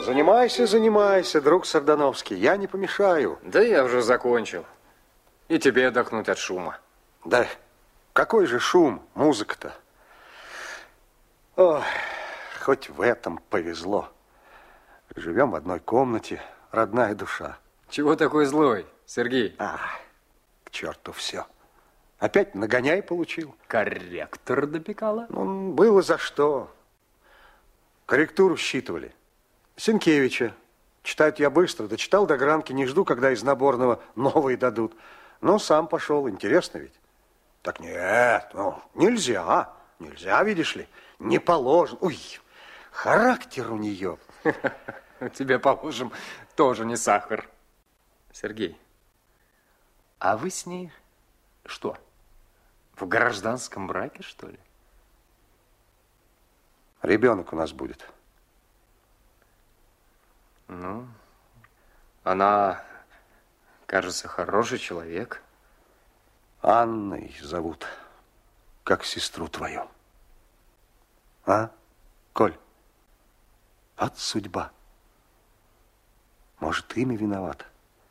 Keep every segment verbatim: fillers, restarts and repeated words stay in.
Занимайся, занимайся, друг Сардановский. Я не помешаю. Да я уже закончил. И тебе отдохнуть от шума. Да какой же шум, музыка-то. Ой, хоть в этом повезло. Живем в одной комнате, родная душа. Чего такой злой, Сергей? А, к черту все. Опять нагоняй получил. Корректор допекала? Ну, было за что. Корректуру считывали. Сенкевича. Читать я быстро, дочитал до гранки, не жду, когда из наборного новые дадут. Но сам пошел, интересно ведь. Так нет, ну, нельзя, нельзя, видишь ли, не положено. Ой, характер у нее. Тебе, положим, тоже не сахар. Сергей, а вы с ней что, в гражданском браке, что ли? Ребенок у нас будет. Ну, она, кажется, хороший человек. Анной зовут, как сестру твою. А, Коль? Вот судьба. Может, имя виновато.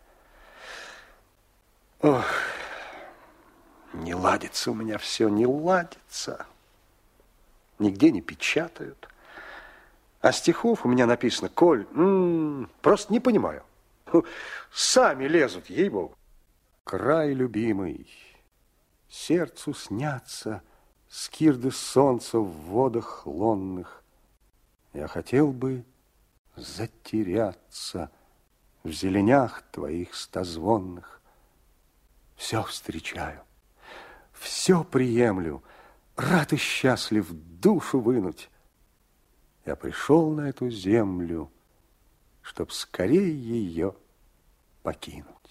Ох, не ладится у меня все, не ладится. Нигде не печатают. А стихов у меня написано, Коль, м-м, просто не понимаю. Сами лезут, ей-богу. Край любимый, сердцу снятся скирды солнца в водах лонных. Я хотел бы затеряться в зеленях твоих стозвонных. Все встречаю, все приемлю, рад и счастлив душу вынуть. Я пришел на эту землю, чтоб скорее ее покинуть.